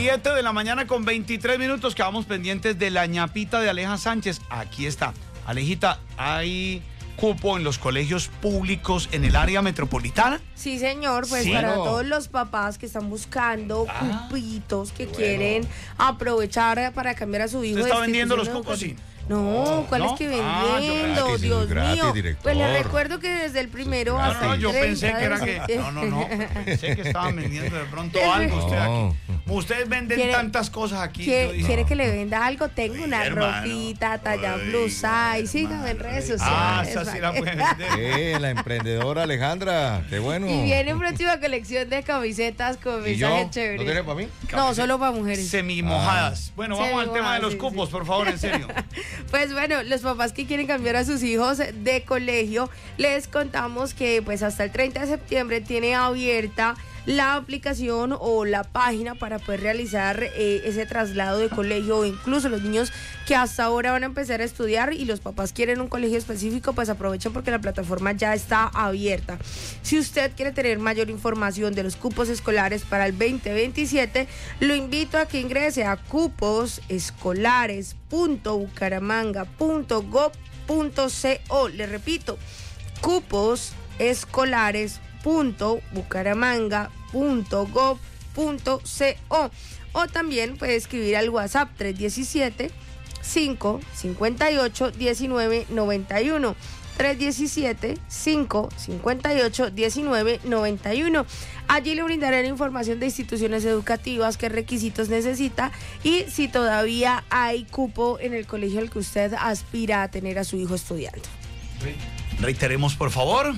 7 de la mañana con 23 minutos, quedamos pendientes de la ñapita de Aleja Sánchez. Aquí está. Alejita, ¿hay cupo en los colegios públicos en el área metropolitana? Sí, señor, pues ¿Sí? para todos los papás que están buscando cupitos, que quieren aprovechar para cambiar a su hijo. ¿Usted está vendiendo los cupos? Sí. No, ¿cuál es que vendiendo? gratis, Dios gratis, mío. director. Pues le recuerdo que desde el primero hasta el yo 30 pensé que era que... No. Pensé que estaban vendiendo de pronto algo usted aquí. Ustedes venden tantas cosas aquí. ¿Quiere que le venda algo? Tengo una hermano. ropita, talla blue size. Sígame en redes sociales. Esa sí la puede vender. La emprendedora Alejandra, qué bueno. Y viene próxima colección de camisetas con mensajes chéveres. ¿No tienes para mí? No, solo para mujeres. Semimojadas. Bueno, vamos al tema de los cupos, por favor, en serio. Pues bueno, los papás que quieren cambiar a sus hijos de colegio, les contamos que pues hasta el 30 de septiembre tiene abierta la aplicación o la página para poder realizar ese traslado de colegio, o incluso los niños que hasta ahora van a empezar a estudiar y los papás quieren un colegio específico, pues aprovechen porque la plataforma ya está abierta. Si usted quiere tener mayor información de los cupos escolares para el 2027, lo invito a que ingrese a cuposescolares.bucaramanga.gov.co. Le repito, cuposescolares.bucaramanga.gov.co. O también puede escribir al WhatsApp 317-558-1991. 317-558-1991. Allí le brindarán información de instituciones educativas, qué requisitos necesita y si todavía hay cupo en el colegio al que usted aspira a tener a su hijo estudiando. Reiteremos, por favor.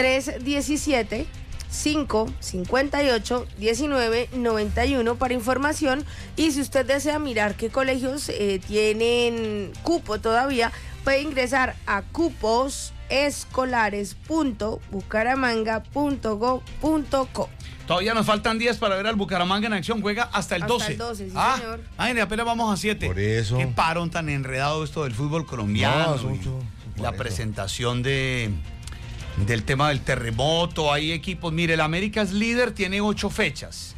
317-558-1991 para información, y si usted desea mirar qué colegios tienen cupo todavía, puede ingresar a cuposescolares.bucaramanga.gov.co. Todavía nos faltan días para ver al Bucaramanga en acción. Juega hasta el 12. Hasta el 12, sí, señor. Apenas vamos a 7. Por eso. Qué parón tan enredado esto del fútbol colombiano. No, mucho. La presentación del tema del terremoto. Hay equipos. Mire, el América es líder, tiene 8 fechas.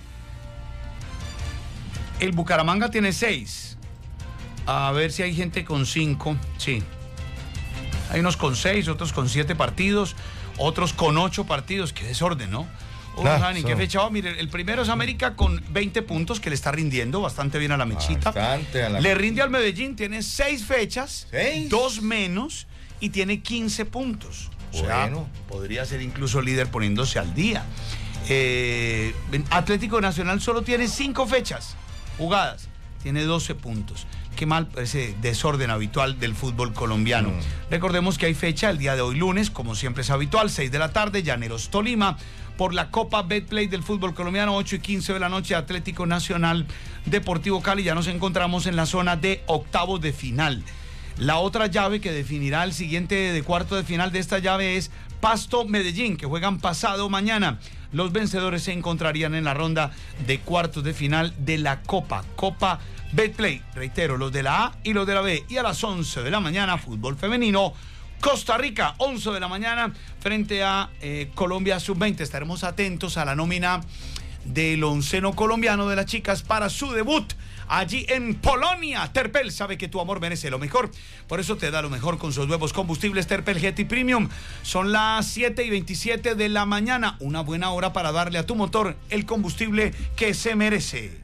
El Bucaramanga tiene 6. A ver si hay gente con 5. Sí. Hay unos con 6, otros con 7 partidos, otros con 8 partidos. Qué desorden, ¿no? ¿Saben en qué fecha va? Mire, el primero es América con 20 puntos, que le está rindiendo bastante bien a la mechita. Le rinde al Medellín, tiene 6 fechas, 2 menos, y tiene 15 puntos. O sea, podría ser incluso líder poniéndose al día. Atlético Nacional solo tiene 5 fechas jugadas, tiene 12 puntos. Qué mal ese desorden habitual del fútbol colombiano. Recordemos que hay fecha el día de hoy lunes, como siempre es habitual, 6 de la tarde, Llaneros Tolima, por la Copa Betplay del fútbol colombiano, 8:15 de la noche, Atlético Nacional Deportivo Cali. Ya nos encontramos en la zona de octavos de final. La otra llave que definirá el siguiente de cuarto de final de esta llave es Pasto Medellín, que juegan pasado mañana. Los vencedores se encontrarían en la ronda de cuartos de final de la Copa Betplay. Reitero, los de la A y los de la B. Y a las 11 de la mañana, fútbol femenino, Costa Rica, 11 de la mañana, frente a Colombia Sub-20. Estaremos atentos a la nómina del onceno colombiano de las chicas para su debut allí en Polonia. Terpel sabe que tu amor merece lo mejor, por eso te da lo mejor con sus nuevos combustibles Terpel GT Premium. Son las 7:27 de la mañana, una buena hora para darle a tu motor el combustible que se merece.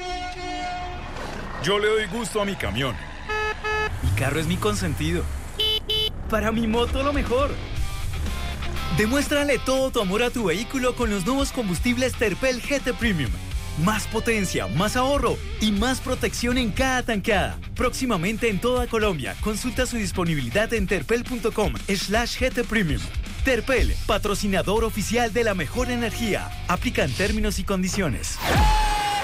Yo le doy gusto a mi camión. Mi carro es mi consentido. Para mi moto lo mejor. Demuéstrale todo tu amor a tu vehículo con los nuevos combustibles Terpel GT Premium. Más potencia, más ahorro y más protección en cada tankada. Próximamente en toda Colombia. Consulta su disponibilidad en terpel.com/GT Premium. Terpel, patrocinador oficial de la mejor energía. Aplican términos y condiciones.